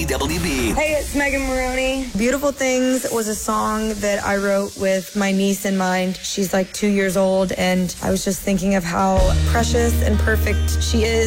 WB. Hey, it's Megan Maroney. Beautiful Things was a song that I wrote with my niece in mind. She's like 2 years old, and I was just thinking of how precious and perfect she is.